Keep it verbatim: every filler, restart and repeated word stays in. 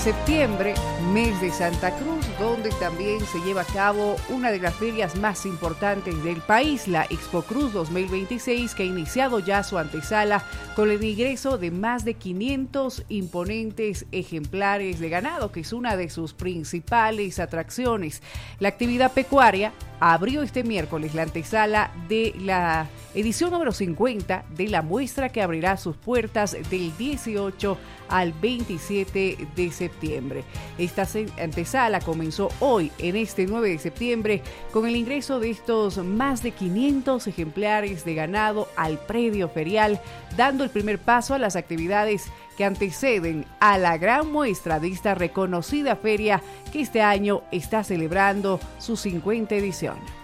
septiembre, mes de Santa Cruz, donde también se lleva a cabo una de las ferias más importantes del país, la Expo Cruz dos mil veintiséis, que ha iniciado ya su antesala con el ingreso de más de quinientos imponentes ejemplares de ganado, que es una de sus principales atracciones. La actividad pecuaria abrió este miércoles la antesala de la edición número cincuenta de la muestra, que abrirá sus puertas del dieciocho al veintisiete de septiembre. Esta antesala comenzó hoy, en este nueve de septiembre, con el ingreso de estos más de quinientos ejemplares de ganado al predio ferial, dando el primer paso a las actividades que anteceden a la gran muestra de esta reconocida feria, que este año está celebrando su cincuenta edición.